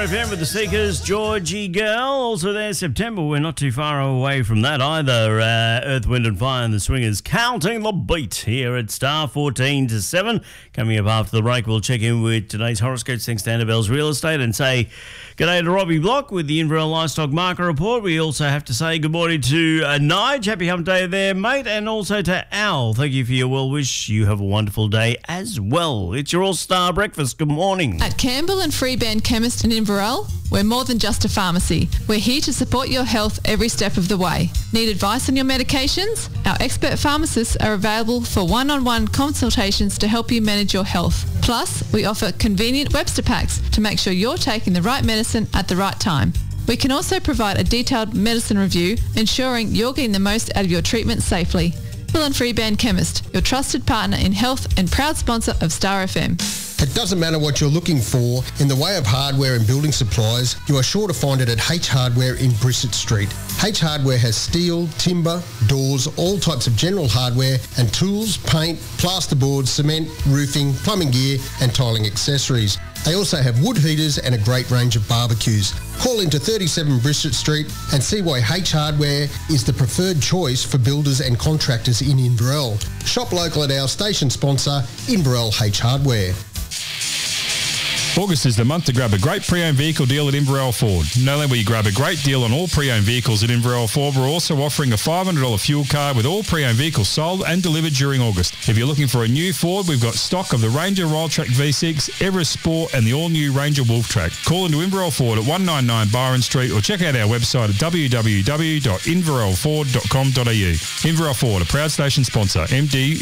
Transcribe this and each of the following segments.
FM with the Seekers, Georgie Girl. Also there, September. We're not too far away from that either. Earth, Wind and Fire and the Swingers counting the beat here at Star 14 to 7. Coming up after the break, we'll check in with today's horoscopes thanks to Annabelle's Real Estate and say g'day to Robbie Block with the Inverell Livestock Market Report. We also have to say good morning to Nige. Happy hump day there, mate. And also to Al. Thank you for your well wish. You have a wonderful day as well. It's your All-Star Breakfast. Good morning. At Campbell and Freeband Chemist in Inverell, we're more than just a pharmacy. We're here to support your health every step of the way. Need advice on your medications? Our expert pharmacists are available for one-on-one consultations to help you manage your health. Plus, we offer convenient Webster packs to make sure you're taking the right medicine at the right time. We can also provide a detailed medicine review, ensuring you're getting the most out of your treatment safely. Campbell and Freeband Chemist, your trusted partner in health and proud sponsor of Star FM. It doesn't matter what you're looking for in the way of hardware and building supplies, you are sure to find it at H Hardware in Brissett Street. H Hardware has steel, timber, doors, all types of general hardware and tools, paint, plasterboard, cement, roofing, plumbing gear and tiling accessories. They also have wood heaters and a great range of barbecues. Call into 37 Brissett Street and see why H Hardware is the preferred choice for builders and contractors in Inverell. Shop local at our station sponsor, Inverell H Hardware. August is the month to grab a great pre-owned vehicle deal at Inverell Ford. Not only will you grab a great deal on all pre-owned vehicles at Inverell Ford, we're also offering a $500 fuel card with all pre-owned vehicles sold and delivered during August. If you're looking for a new Ford, we've got stock of the Ranger Wildtrak V6, Everest Sport and the all-new Ranger Wolftrack. Call into Inverell Ford at 199 Byron Street or check out our website at www.inverellford.com.au. Inverell Ford, a proud station sponsor, MD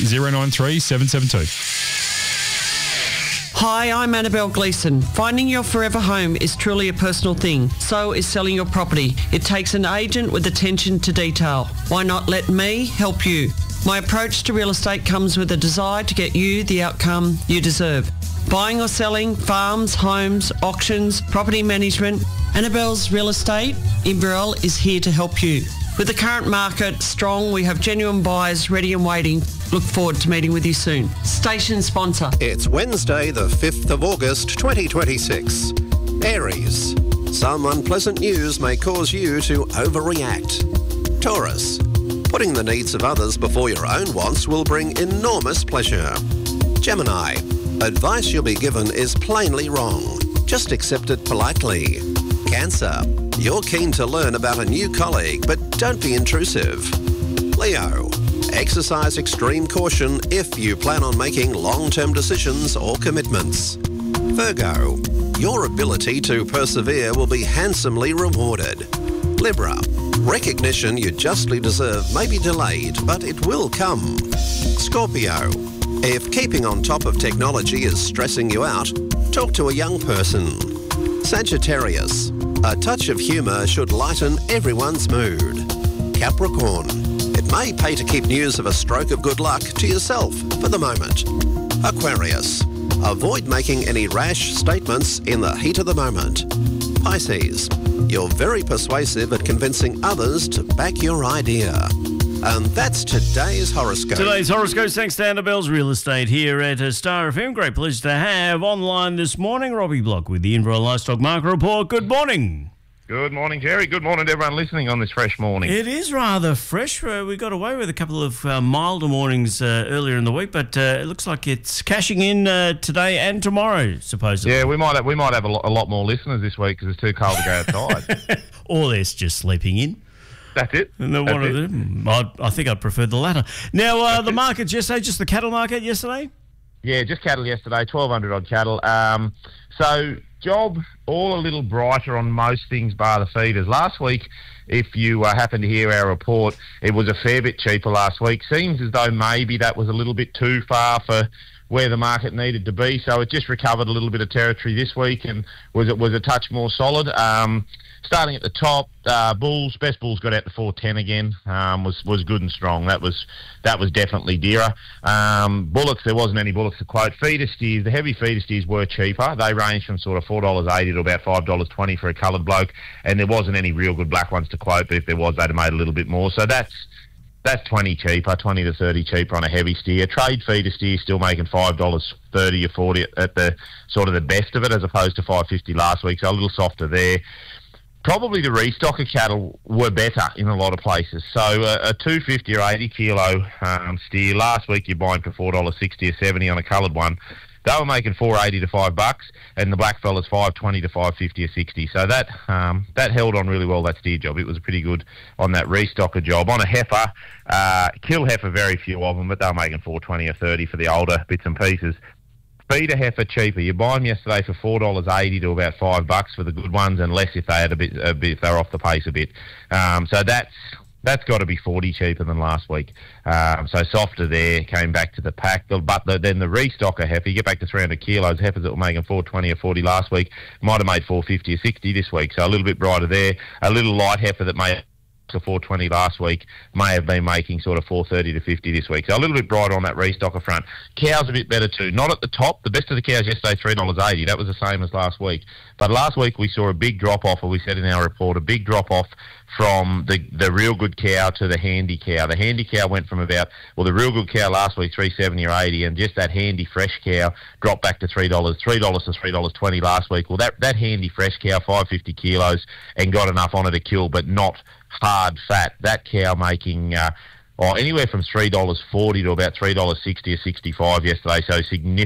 093772. Hi, I'm Annabelle Gleeson. Finding your forever home is truly a personal thing. So is selling your property. It takes an agent with attention to detail. Why not let me help you? My approach to real estate comes with a desire to get you the outcome you deserve. Buying or selling, farms, homes, auctions, property management. Annabelle's Real Estate, Inverell is here to help you. With the current market strong, we have genuine buyers ready and waiting. Look forward to meeting with you soon. Station sponsor. It's Wednesday, the 5th of August, 2026. Aries. Some unpleasant news may cause you to overreact. Taurus. Putting the needs of others before your own wants will bring enormous pleasure. Gemini. Advice you'll be given is plainly wrong. Just accept it politely. Cancer. You're keen to learn about a new colleague, but don't be intrusive. Leo. Exercise extreme caution if you plan on making long-term decisions or commitments. Virgo. Your ability to persevere will be handsomely rewarded. Libra. Recognition you justly deserve may be delayed, but it will come. Scorpio. If keeping on top of technology is stressing you out, talk to a young person. Sagittarius. A touch of humour should lighten everyone's mood. Capricorn. It may pay to keep news of a stroke of good luck to yourself for the moment. Aquarius. Avoid making any rash statements in the heat of the moment. Pisces. You're very persuasive at convincing others to back your idea. And that's today's horoscope. Today's horoscope, thanks to Annabelle's Real Estate here at Star FM. Great pleasure to have online this morning Robbie Block with the Inverell Livestock Market Report. Good morning. Good morning, Jerry. Good morning to everyone listening on this fresh morning. It is rather fresh. We got away with a couple of milder mornings earlier in the week, but it looks like it's cashing in today and tomorrow, supposedly. Yeah, we might have a lot more listeners this week because it's too cold to go outside. Or they're just sleeping in. That's it. And I think I'd prefer the latter. Now, the markets yesterday, just the cattle market yesterday? Yeah, just cattle yesterday, 1,200 odd cattle. So, job all a little brighter on most things bar the feeders. Last week, if you happen to hear our report, it was a fair bit cheaper last week. Seems as though maybe that was a little bit too far for where the market needed to be. So it just recovered a little bit of territory this week and was a touch more solid. Starting at the top, bulls, best bulls got out to 410 again. Was good and strong. That was definitely dearer. Bullocks, there wasn't any bullocks to quote. Feeder steers, the heavy feeder steers were cheaper. They ranged from sort of $4.80 to about $5.20 for a coloured bloke, and there wasn't any real good black ones to quote. But if there was, they'd have made a little bit more. So that's That's 20 cheaper, 20 to 30 cheaper on a heavy steer. Trade feeder steer still making $5.30 or 40 at the sort of the best of it, as opposed to $5.50 last week. So a little softer there. Probably the restocker cattle were better in a lot of places. So a 250 or 80 kilo steer last week you're buying for $4.60 or 70 on a coloured one. They were making $4.80 to $5, and the black fella's $5.20 to $5.50 or 60. So that held on really well, that steer job. It was pretty good on that restocker job. On a heifer, kill heifer, very few of them, but they were making $4.20 or 30 for the older bits and pieces. Feeder heifer cheaper. You buy them yesterday for $4.80 to about $5 for the good ones, and less if they had a bit if they were off the pace a bit. So that's got to be 40 cheaper than last week. So softer there, came back to the pack. But then the restocker heifer, you get back to 300 kilos, heifers that were making $4.20 or 40 last week, might have made $4.50 or 60 this week. So a little bit brighter there. A little light heifer that made to $4.20 last week may have been making sort of $4.30 to $50 this week. So a little bit brighter on that restocker front. Cows a bit better too. Not at the top. The best of the cows yesterday, $3.80. That was the same as last week. But last week we saw a big drop-off, or we said in our report, a big drop-off from the real good cow to the handy cow. The handy cow went from the real good cow last week, $3.70 or 80, and just that handy fresh cow dropped back to $3 to $3.20 last week. Well, that handy fresh cow, 550 kilos, and got enough on it to kill, but not hard fat. That cow making anywhere from $3.40 to about $3.60 or 65 yesterday, so significant.